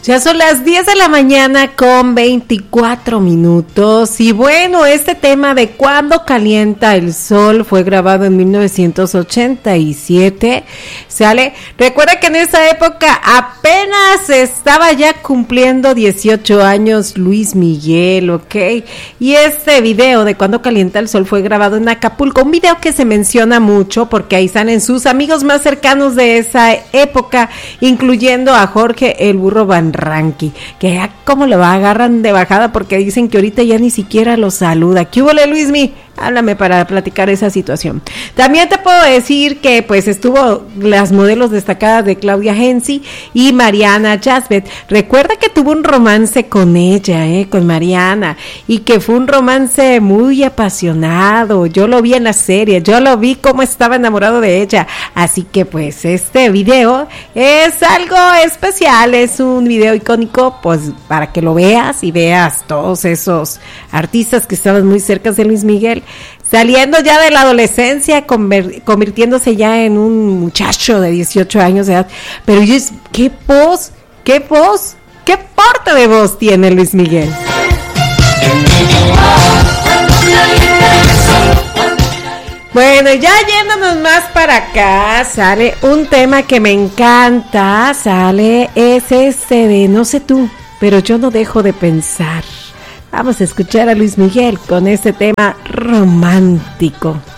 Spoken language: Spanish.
Ya son las 10 de la mañana con 24 minutos y bueno, este tema de Cuando calienta el sol fue grabado en 1987, ¿sale? Recuerda que en esa época apenas estaba ya cumpliendo 18 años Luis Miguel, ¿ok? Y este video de Cuando calienta el sol fue grabado en Acapulco, un video que se menciona mucho porque ahí salen sus amigos más cercanos de esa época, incluyendo a Jorge el Burro Van Ranqui, que ya como lo agarran de bajada porque dicen que ahorita ya ni siquiera lo saluda. ¿Qué hubo, Luismi? Háblame para platicar esa situación. También te puedo decir que pues estuvo las modelos destacadas de Claudia Hensi y Mariana Yazbek. Recuerda que tuvo un romance con ella, con Mariana, y que fue un romance muy apasionado. Yo lo vi en la serie, yo lo vi cómo estaba enamorado de ella. Así que pues este video es algo especial, es un video icónico, pues para que lo veas y veas todos esos artistas que estaban muy cerca de Luis Miguel, saliendo ya de la adolescencia, convirtiéndose ya en un muchacho de 18 años de edad. Pero qué voz, qué porte de voz tiene Luis Miguel. Bueno, ya yéndonos más para acá, sale un tema que me encanta, sale, es este de No sé tú, pero yo no dejo de pensar. Vamos a escuchar a Luis Miguel con este tema romántico.